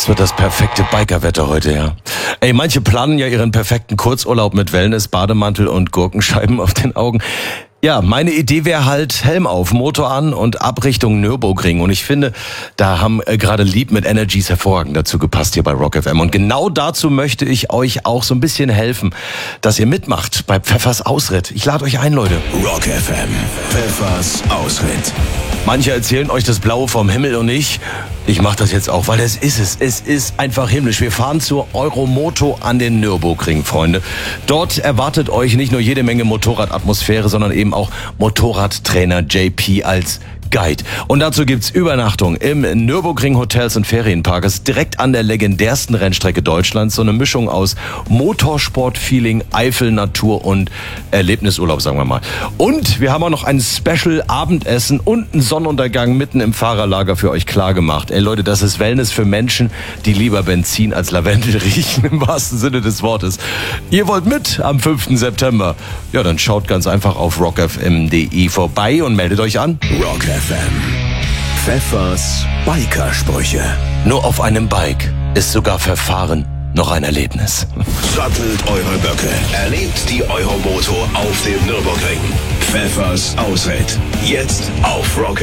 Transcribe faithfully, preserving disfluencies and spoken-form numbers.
Es wird das perfekte Bikerwetter heute, ja. Ey, manche planen ja ihren perfekten Kurzurlaub mit Wellness, Bademantel und Gurkenscheiben auf den Augen. Ja, meine Idee wäre halt Helm auf, Motor an und ab Richtung Nürburgring. Und ich finde, da haben äh, gerade Lieb mit Energies hervorragend dazu gepasst hier bei Rock F M. Und genau dazu möchte ich euch auch so ein bisschen helfen, dass ihr mitmacht bei Pfeffers Ausritt. Ich lade euch ein, Leute. Rock F M, Pfeffers Ausritt. Manche erzählen euch das Blaue vom Himmel und ich, ich mache das jetzt auch, weil es ist es. Es ist einfach himmlisch. Wir fahren zur Euromoto an den Nürburgring, Freunde. Dort erwartet euch nicht nur jede Menge Motorradatmosphäre, sondern eben auch Motorradtrainer J P als Guide. Und dazu gibt's Übernachtung im Nürburgring Hotels und Ferienparks direkt an der legendärsten Rennstrecke Deutschlands. So eine Mischung aus Motorsport-Feeling, Eifel, Natur und Erlebnisurlaub, sagen wir mal. Und wir haben auch noch ein Special-Abendessen und einen Sonnenuntergang mitten im Fahrerlager für euch klargemacht. Ey Leute, das ist Wellness für Menschen, die lieber Benzin als Lavendel riechen, im wahrsten Sinne des Wortes. Ihr wollt mit am fünften September? Ja, dann schaut ganz einfach auf rock f m punkt d e vorbei und meldet euch an. Rock F M, Pfeffers Bikersprüche. Nur auf einem Bike ist sogar Verfahren noch ein Erlebnis. Sattelt eure Böcke, erlebt die Euromoto auf dem Nürburgring. Pfeffers Ausritt, jetzt auf Rock